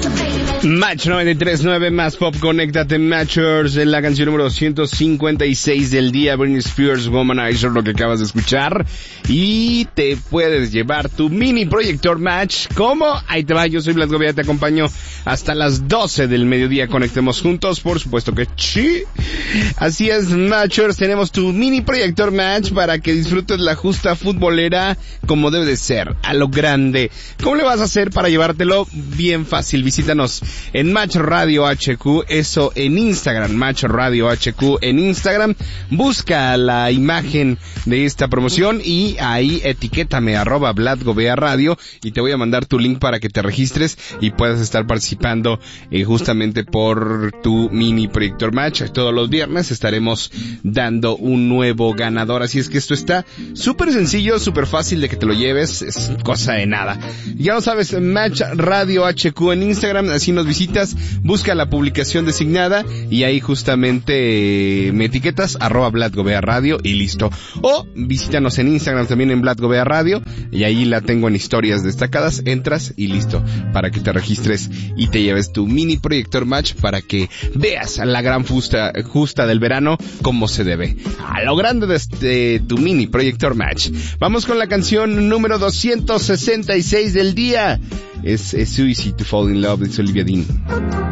Match 93.9 más pop, conéctate Matchers en la canción número 156 del día, Britney Spears, Womanizer, lo que acabas de escuchar, y te puedes llevar tu mini proyector Match. ¿Cómo? Ahí te va, yo soy Blas Gobea, te acompaño hasta las 12 del mediodía, conectemos juntos, por supuesto que sí. Así es, Matchers, tenemos tu mini proyector Match para que disfrutes la justa futbolera como debe de ser, a lo grande. ¿Cómo le vas a hacer para llevártelo? Bien fácil, visítanos en Match Radio HQ, eso en Instagram, Match Radio HQ en Instagram, busca la imagen de esta promoción y ahí etiquétame @BladGobea Radio y te voy a mandar tu link para que te registres y puedas estar participando justamente por tu mini proyector Match. Todos los viernes estaremos dando un nuevo ganador, así es que esto está súper sencillo, súper fácil de que te lo lleves, es cosa de nada. Ya lo sabes, Match Radio HQ en Instagram, así nos visitas, busca la publicación designada y ahí justamente me etiquetas @BladGobea Radio y listo. O visítanos en Instagram también en BladGobea Radio y ahí la tengo en historias destacadas, entras y listo para que te registres y te lleves tu mini proyector Match para que veas la gran justa del verano como se debe. A lo grande de tu mini proyector Match. Vamos con la canción número 266 del día. Es Easy to Fall in Love, de Olivia Dean.